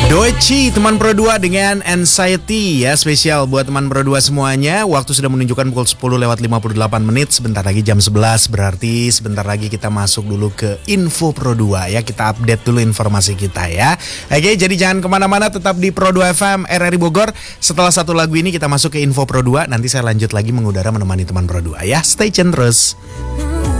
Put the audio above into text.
Doci, teman Pro 2 dengan Anxiety ya, spesial buat teman Pro 2 semuanya. Waktu sudah menunjukkan pukul 10:58. Sebentar lagi jam 11, berarti sebentar lagi kita masuk dulu ke Info Pro 2 ya. Kita update dulu informasi kita ya. Oke, jadi jangan kemana-mana, tetap di Pro 2 FM RRI Bogor. Setelah satu lagu ini kita masuk ke Info Pro 2. Nanti saya lanjut lagi mengudara menemani teman Pro 2 ya. Stay tune terus.